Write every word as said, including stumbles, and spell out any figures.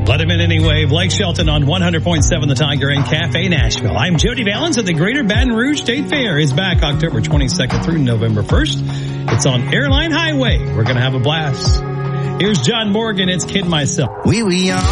Let him in anyway. Blake Shelton on one hundred point seven The Tiger and Cafe Nashville. I'm Jody Valens, and the Greater Baton Rouge State Fair is back October twenty-second through November first. It's on Airline Highway. We're going to have a blast. Here's John Morgan. It's Kid Myself. We, we are.